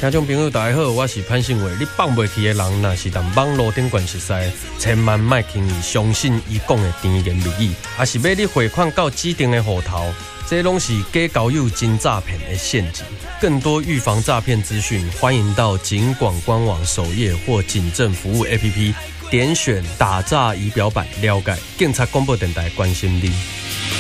听众朋友大家好，我是潘信伟。你放袂去的人，若是当网络顶关熟悉，千万莫轻易相信伊讲的甜言蜜语，也是要你汇款到指定的户头，这拢是假交友真诈骗的陷阱。更多预防诈骗资讯，欢迎到警广官网首页或警政服务 APP 点选打诈仪表板了解。警察广播电台关心你。